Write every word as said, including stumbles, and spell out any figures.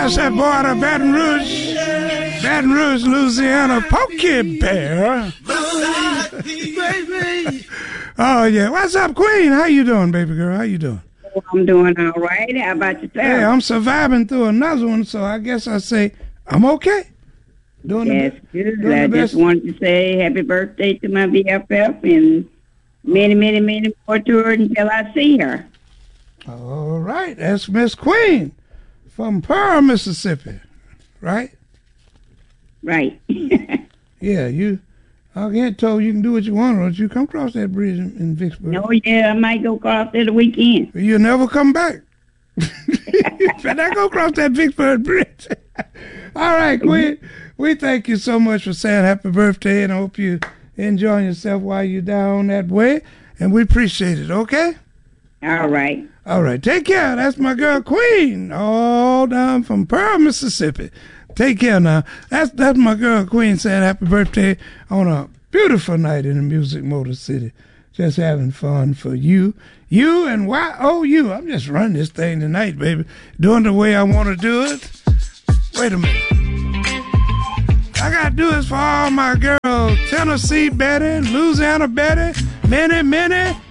That's that boy out of Baton Rouge, Baton Rouge, Louisiana, Pokey Bear. Oh, yeah. What's up, Queen? How you doing, baby girl? How you doing? I'm doing all right. How about yourself? Hey, I'm surviving through another one, so I guess I say I'm okay. Doing That's the, good. doing I the just best. wanted to say happy birthday to my B F F and many, many, many more to her until I see her. All right. That's Miss Queen from Pearl, Mississippi. Right? Right. Yeah, you... I get told you can do what you want, or you come across that bridge in, in Vicksburg. No, yeah, I might go across there the weekend. You'll never come back. Better not go across that Vicksburg bridge. All right, Queen. We thank you so much for saying happy birthday, and I hope you enjoying yourself while you're down that way. And we appreciate it, okay? All right. All right. Take care. That's my girl, Queen, all down from Pearl, Mississippi. Take care now. That's that's my girl Queen saying happy birthday on a beautiful night in the Music Motor City. Just having fun for you. You and Y O U. I'm just running this thing tonight, baby. Doing the way I want to do it. Wait a minute. I got to do this for all my girls. Tennessee Betty, Louisiana Betty, Minnie, Minnie,